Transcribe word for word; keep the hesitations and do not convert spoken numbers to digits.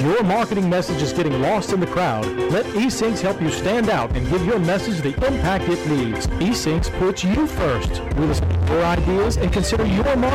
your marketing message is getting lost in the crowd, let eSyncs help you stand out and give your message the impact it needs. eSyncs puts you first. We listen to your ideas and consider your marketing